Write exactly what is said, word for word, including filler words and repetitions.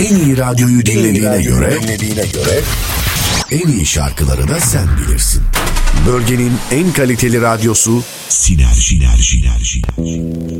En iyi radyoyu dinlediğine göre, dinlediğine göre en iyi şarkıları da sen bilirsin. Bölgenin en kaliteli radyosu Sinerji. Sinerji. Sinerji.